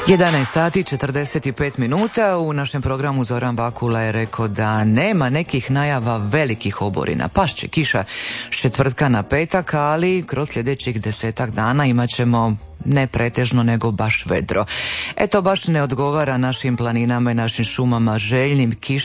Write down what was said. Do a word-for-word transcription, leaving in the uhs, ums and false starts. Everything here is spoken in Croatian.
jedanaest sati četrdeset pet minuta. U našem programu Zoran Bakula je rekao da nema nekih najava velikih oborina. Pašće kiša s četvrtka na petak, ali kroz sljedećih desetak dana imat ćemo ne pretežno nego baš vedro. Eto, baš ne odgovara našim planinama i našim šumama željnim kiš